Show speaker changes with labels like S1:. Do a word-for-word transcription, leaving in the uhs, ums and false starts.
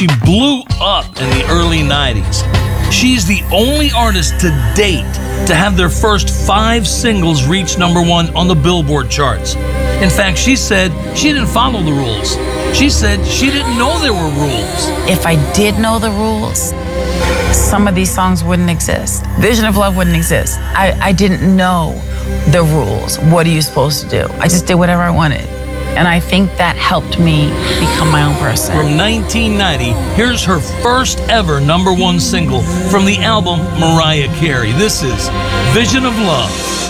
S1: she blew up in the early nineties. She's the only artist to date to have their first five singles reach number one on the Billboard charts. In fact, she said she didn't follow the rules. She said she didn't know there were rules.
S2: If I did know the rules, some of these songs wouldn't exist. Vision of Love wouldn't exist. I, I didn't know the rules. What are you supposed to do? I just did whatever I wanted. And I think that helped me become my own person.
S1: From nineteen ninety, here's her first ever number one single from the album Mariah Carey. This is Vision of Love.